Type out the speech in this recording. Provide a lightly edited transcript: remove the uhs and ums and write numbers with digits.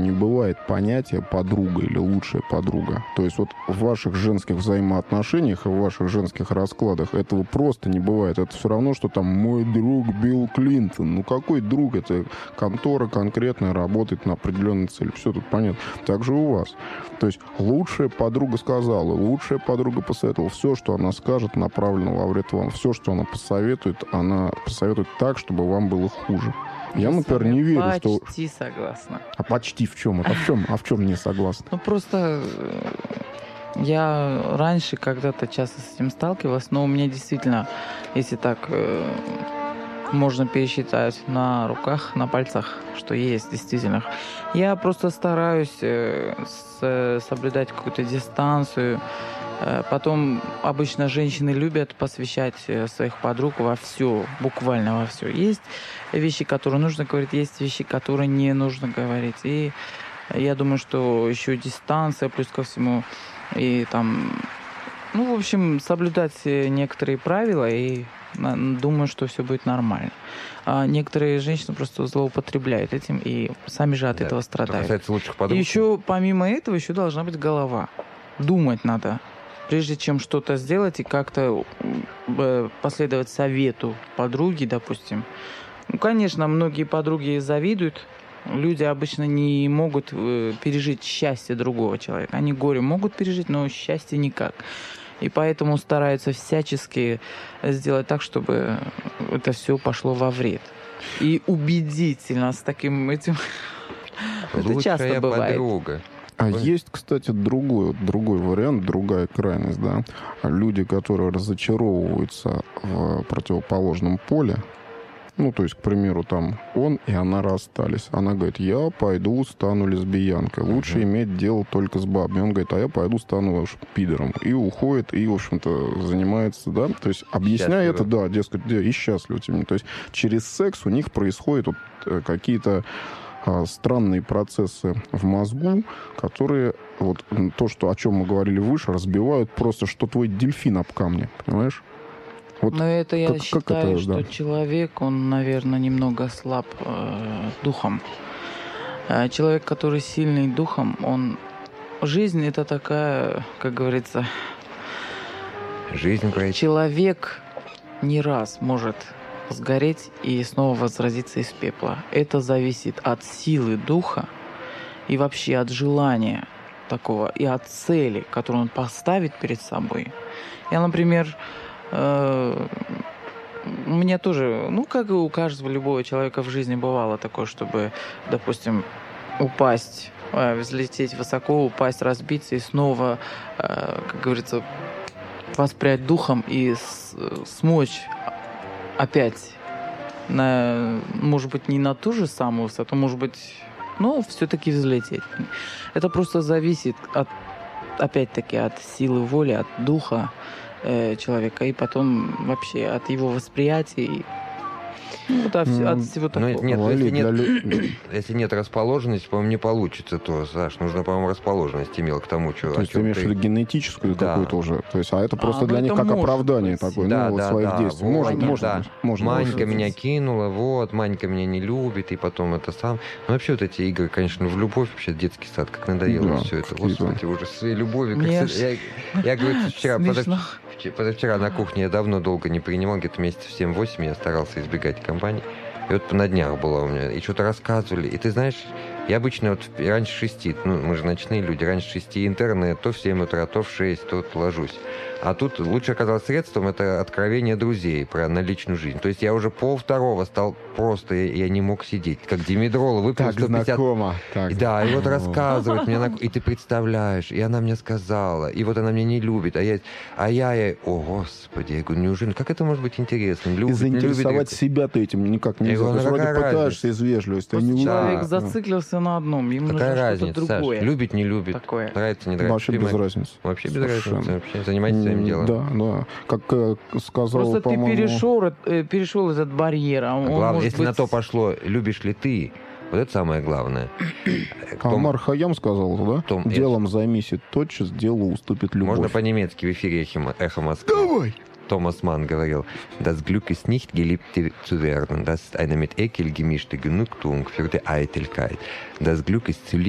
не бывает понятия подруга или лучшая подруга. То есть вот в ваших женских взаимоотношениях и в ваших женских раскладах этого просто не бывает. Это все равно, что там мой друг Билл Клинтон. Ну какой друг? Это контора конкретная, работает на определенной цели. Все тут понятно. Так же у вас. То есть лучшая подруга сказала, лучшая подруга посоветовала. Все, что она скажет, направлено во вред вам. Все, что она посоветует так, чтобы вам было хуже. Я, например, не верю, что... Почти согласна. А почти в чем? А в чем не согласна? Ну, просто я раньше когда-то часто с этим сталкивалась, но у меня действительно, если так можно пересчитать на руках, на пальцах, что есть действительно. Я просто стараюсь соблюдать какую-то дистанцию. Потом обычно женщины любят посвящать своих подруг во все, буквально во все. Есть вещи, которые нужно говорить, есть вещи, которые не нужно говорить. И я думаю, что еще дистанция, плюс ко всему, и там, ну, в общем, соблюдать некоторые правила, и думаю, что все будет нормально. А некоторые женщины просто злоупотребляют этим и сами же от этого страдают. Касается лучших подруг. И еще, помимо этого, еще должна быть голова. Думать надо. Прежде чем что-то сделать и как-то последовать совету подруги, допустим. Ну, конечно, многие подруги завидуют. Люди обычно не могут пережить счастье другого человека. Они горе могут пережить, но счастье никак. И поэтому стараются всячески сделать так, чтобы это все пошло во вред. И убедительно с таким этим... Это часто бывает. Подруга. А есть, кстати, другой вариант, другая крайность, да. Люди, которые разочаровываются в противоположном поле, ну, то есть, к примеру, там он и она расстались. Она говорит, я пойду стану лесбиянкой. Лучше иметь дело только с бабами. Он говорит, а я пойду стану пидором. И уходит, и, в общем-то, занимается, да. То есть, объясняя это, да, дескать, и счастлив. То есть, через секс у них происходят вот какие-то странные процессы в мозгу, которые, вот то, что, о чем мы говорили выше, разбивают просто, что твой дельфин об камне, понимаешь? Вот но это я считаю, это, что да. человек, он, наверное, немного слаб духом. Человек, который сильный духом, жизнь это такая, как говорится... Жизнь, говорит. Человек не раз может сгореть и снова возродиться из пепла. Это зависит от силы духа и вообще от желания такого, и от цели, которую он поставит перед собой. Я, например, у меня тоже, ну, как и у каждого любого человека в жизни бывало такое, чтобы, допустим, упасть, взлететь высоко, упасть, разбиться и снова, как говорится, воспрять духом и смочь опять, может быть, не на ту же самую высоту, может быть, но все-таки взлететь. Это просто зависит, опять-таки, от силы воли, от духа человека, и потом вообще от его восприятия, вот от всего такого. Если нет расположенности, по-моему, не получится то, Саш. Нужно, по-моему, расположенность имел к тому, что... То есть ты имеешь в виду генетическую какую-то уже? То есть, а это просто для них как оправдание такое, своих действий. Может, Манька меня кинула, вот, Манька меня не любит, и потом это сам... Ну, вообще вот эти игры, конечно, в любовь, вообще детский сад, как надоело все это. Господи, уже своей любовью. Я говорю, позавчера на кухне я долго не принимал, где-то месяцев 7-8 я старался избегать компаний. И вот на днях было у меня, и что-то рассказывали. И ты знаешь, я обычно вот раньше 6, мы же ночные люди, раньше 6 интерны, то в 7 утра, то в 6, то вот ложусь. А тут лучше оказалось средством это откровение друзей про наличную жизнь. То есть я уже 1:30 стал просто, я не мог сидеть. Как димедрол выпил так 150. Знакомо. Да, и вот рассказывает мне, и ты представляешь, и она мне сказала, и вот она меня не любит, о господи, я говорю, неужели, как это может быть интересно? Любит, и заинтересовать не любит, себя ты этим никак нельзя. Ты вроде пытаешься из вежливости. Человек зациклился на одном, ему нужно что-то другое. Саш, любит, не любит, такое. Нравится, не нравится. Вообще без разницы. Вообще без разницы. Вообще. Занимайтесь своим делом. Да. Как сказал, просто по-моему... ты перешел этот барьер. Главное, если на то пошло, любишь ли ты, вот это самое главное. Амар Хайям сказал, да? Делом займись, и тотчас делу уступит любовь. Можно по-немецки в эфире «Эхо Москвы». Давай! Thomas Mann говорил, das Glück ist nicht geliebt zu werden, das ist eine mit Ekel gemischte Genugtuung für die Eitelkeit. Das Glück ist zu